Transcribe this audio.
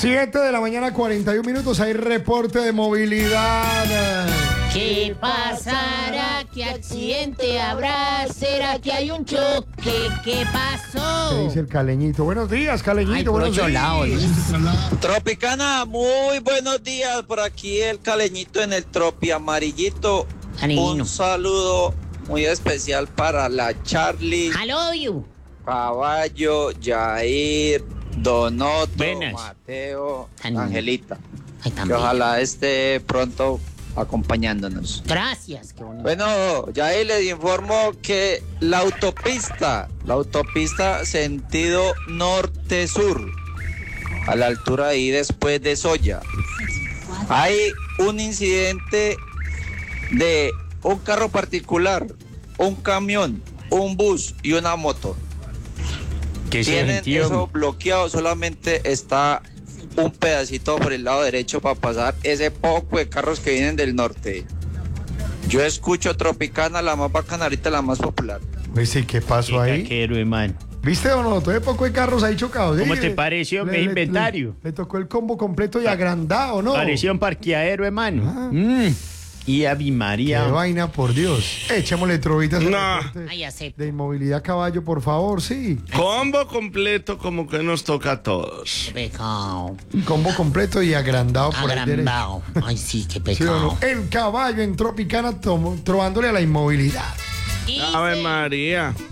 7 de la mañana, 41 minutos. Hay reporte de movilidad. ¿Qué pasará? ¿Qué accidente habrá? ¿Será que hay un choque? ¿Qué pasó? ¿Qué dice el caleñito? Buenos días, caleñito. Ay, por buenos otro días. lado, Tropicana, muy buenos días. Por aquí el caleñito en el Tropi Amarillito. Caleñino. Un saludo muy especial para la Charlie, I love you. Caballo, Jair, Donoto, Buenas. Mateo, Tan- Angelita. Ay, Que también. ojalá esté pronto acompañándonos. Gracias, qué bonito. Bueno, Jair, les informo que la autopista sentido norte-sur, a la altura ahí después de Soya, hay un incidente de un carro particular, un camión, un bus y una moto. ¿Qué se Tienen sintió? eso bloqueado, solamente está un pedacito por el lado derecho para pasar ese poco de carros que vienen del norte. Yo escucho Tropicana, la más bacana, ahorita la más popular. Pues sí, ¿qué pasó ahí? Caquero, hermano. ¿Viste, Donoto? Hay poco de carros ahí chocados. ¿Cómo Sí, te pareció mi inventario? Le tocó el combo completo y agrandado, ¿no? Parecía un parqueadero, hermano. Ah. Y Ave Qué María. vaina, por Dios. Echémosle trovitas al No. reporte Ay, acepto. de inmovilidad caballo, por favor, sí. Combo completo como que nos toca a todos. Qué pecado. Combo completo y agrandado por el derecho. Agrandado. Ay, sí, qué ¿Sí o no? pecado. El caballo en Tropicana trovándole a la inmovilidad. Y Ave se- María.